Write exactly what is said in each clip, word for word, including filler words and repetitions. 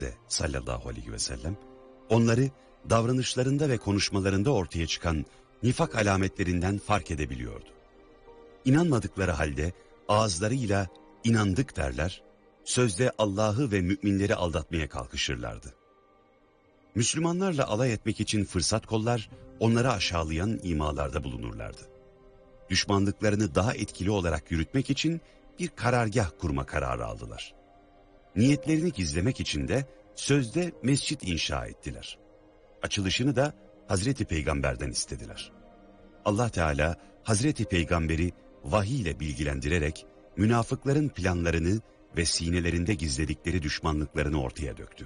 de sallallahu aleyhi ve sellem onları davranışlarında ve konuşmalarında ortaya çıkan nifak alametlerinden fark edebiliyordu. İnanmadıkları halde ağızlarıyla inandık derler, sözde Allah'ı ve müminleri aldatmaya kalkışırlardı. Müslümanlarla alay etmek için fırsat kollar, onları aşağılayan imalarda bulunurlardı. Düşmanlıklarını daha etkili olarak yürütmek için bir karargah kurma kararı aldılar. Niyetlerini gizlemek için de sözde mescit inşa ettiler. Açılışını da Hazreti Peygamber'den istediler. Allah Teala Hazreti Peygamber'i vahiy ile bilgilendirerek münafıkların planlarını ve sinelerinde gizledikleri düşmanlıklarını ortaya döktü.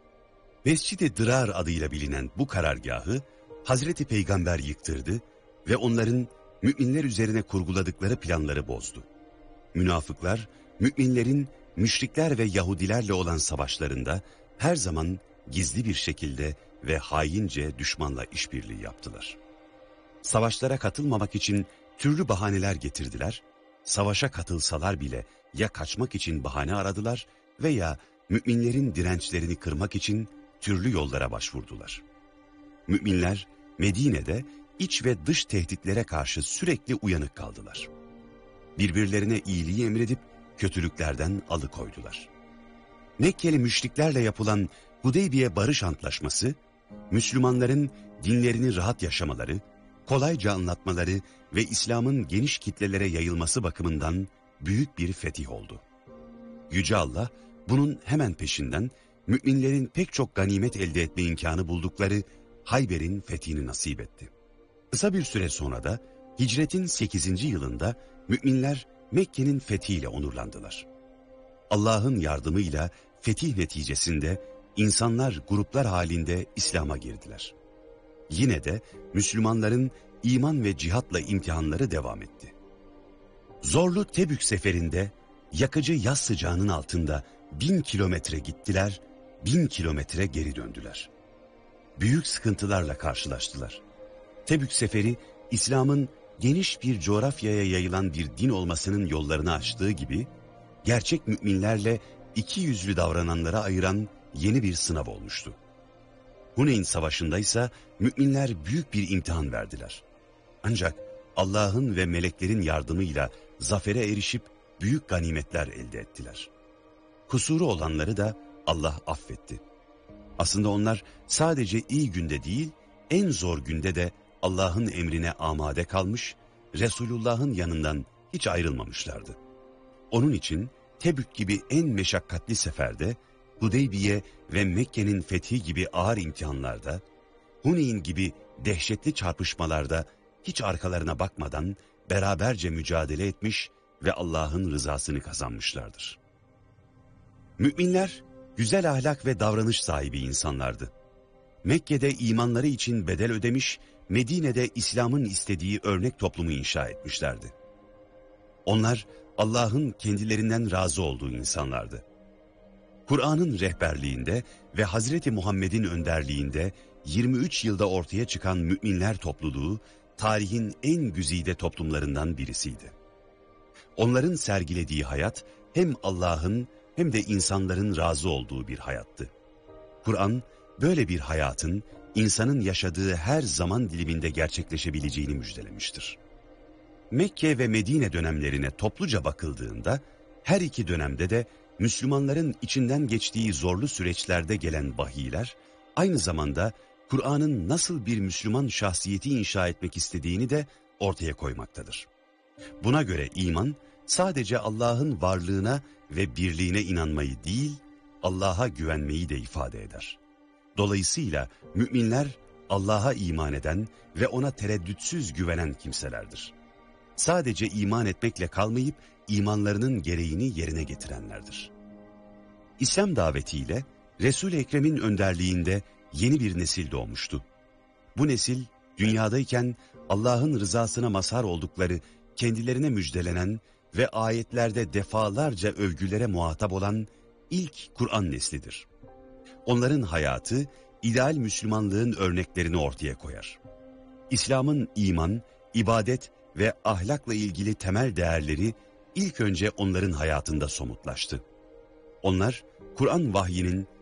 Mescid-i Dırar adıyla bilinen bu karargahı Hazreti Peygamber yıktırdı ve onların müminler üzerine kurguladıkları planları bozdu. Münafıklar, müminlerin müşrikler ve Yahudilerle olan savaşlarında her zaman gizli bir şekilde ve haince düşmanla işbirliği yaptılar. Savaşlara katılmamak için türlü bahaneler getirdiler, savaşa katılsalar bile ya kaçmak için bahane aradılar veya müminlerin dirençlerini kırmak için türlü yollara başvurdular. Müminler Medine'de iç ve dış tehditlere karşı sürekli uyanık kaldılar. Birbirlerine iyiliği emredip kötülüklerden alıkoydular. Mekkeli müşriklerle yapılan Hudeybiye Barış Antlaşması, Müslümanların dinlerini rahat yaşamaları, kolayca anlatmaları ve İslam'ın geniş kitlelere yayılması bakımından büyük bir fetih oldu. Yüce Allah, bunun hemen peşinden müminlerin pek çok ganimet elde etme imkanı buldukları Hayber'in fethini nasip etti. Kısa bir süre sonra da hicretin sekizinci yılında müminler Mekke'nin fethiyle onurlandılar. Allah'ın yardımıyla fetih neticesinde insanlar gruplar halinde İslam'a girdiler. Yine de Müslümanların iman ve cihatla imtihanları devam etti. Zorlu Tebük seferinde yakıcı yaz sıcağının altında bin kilometre gittiler, bin kilometre geri döndüler. Büyük sıkıntılarla karşılaştılar. Tebük seferi İslam'ın geniş bir coğrafyaya yayılan bir din olmasının yollarını açtığı gibi gerçek müminlerle iki yüzlü davrananlara ayıran yeni bir sınav olmuştu. Huneyn Savaşı'nda ise müminler büyük bir imtihan verdiler. Ancak Allah'ın ve meleklerin yardımıyla zafere erişip büyük ganimetler elde ettiler. Kusuru olanları da Allah affetti. Aslında onlar sadece iyi günde değil, en zor günde de Allah'ın emrine amade kalmış, Resulullah'ın yanından hiç ayrılmamışlardı. Onun için Tebük gibi en meşakkatli seferde, Hudeybiye ve Mekke'nin fethi gibi ağır imtihanlarda, Huneyn gibi dehşetli çarpışmalarda hiç arkalarına bakmadan beraberce mücadele etmiş ve Allah'ın rızasını kazanmışlardır. Müminler güzel ahlak ve davranış sahibi insanlardı. Mekke'de imanları için bedel ödemiş, Medine'de İslam'ın istediği örnek toplumu inşa etmişlerdi. Onlar Allah'ın kendilerinden razı olduğu insanlardı. Kur'an'ın rehberliğinde ve Hazreti Muhammed'in önderliğinde yirmi üç yılda ortaya çıkan müminler topluluğu, tarihin en güzide toplumlarından birisiydi. Onların sergilediği hayat hem Allah'ın hem de insanların razı olduğu bir hayattı. Kur'an böyle bir hayatın insanın yaşadığı her zaman diliminde gerçekleşebileceğini müjdelemiştir. Mekke ve Medine dönemlerine topluca bakıldığında her iki dönemde de Müslümanların içinden geçtiği zorlu süreçlerde gelen vahiyler aynı zamanda Kur'an'ın nasıl bir Müslüman şahsiyeti inşa etmek istediğini de ortaya koymaktadır. Buna göre iman sadece Allah'ın varlığına ve birliğine inanmayı değil, Allah'a güvenmeyi de ifade eder. Dolayısıyla müminler Allah'a iman eden ve ona tereddütsüz güvenen kimselerdir. Sadece iman etmekle kalmayıp imanlarının gereğini yerine getirenlerdir. İslam davetiyle Resul-i Ekrem'in önderliğinde yeni bir nesil doğmuştu. Bu nesil dünyadayken Allah'ın rızasına mazhar oldukları kendilerine müjdelenen ve ayetlerde defalarca övgülere muhatap olan ilk Kur'an neslidir. Onların hayatı ideal Müslümanlığın örneklerini ortaya koyar. İslam'ın iman, ibadet ve ahlakla ilgili temel değerleri ilk önce onların hayatında somutlaştı. Onlar Kur'an vahyinin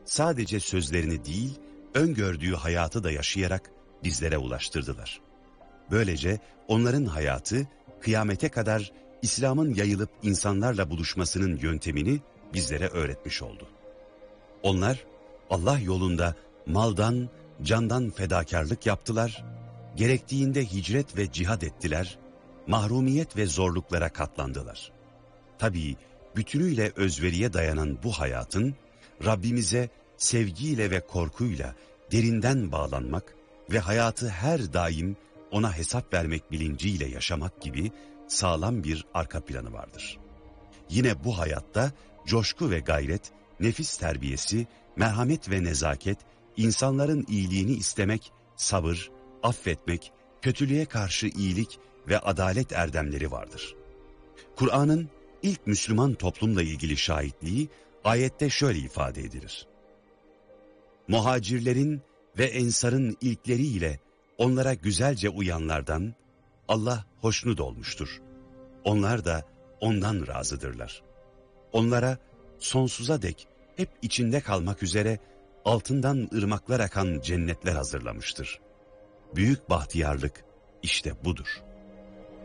sadece sözlerini değil, öngördüğü hayatı da yaşayarak bizlere ulaştırdılar. Böylece onların hayatı kıyamete kadar İslam'ın yayılıp insanlarla buluşmasının yöntemini bizlere öğretmiş oldu. Onlar Allah yolunda maldan, candan fedakarlık yaptılar, gerektiğinde hicret ve cihad ettiler, mahrumiyet ve zorluklara katlandılar. Tabii bütünüyle özveriye dayanan bu hayatın Rabbimize sevgiyle ve korkuyla derinden bağlanmak ve hayatı her daim ona hesap vermek bilinciyle yaşamak gibi sağlam bir arka planı vardır. Yine bu hayatta coşku ve gayret, nefis terbiyesi, merhamet ve nezaket, insanların iyiliğini istemek, sabır, affetmek, kötülüğe karşı iyilik ve adalet erdemleri vardır. Kur'an'ın ilk Müslüman toplumla ilgili şahitliği ayette şöyle ifade edilir. Muhacirlerin ve ensarın ilkleriyle onlara güzelce uyanlardan Allah hoşnut olmuştur. Onlar da ondan razıdırlar. Onlara sonsuza dek hep içinde kalmak üzere altından ırmaklar akan cennetler hazırlamıştır. Büyük bahtiyarlık işte budur.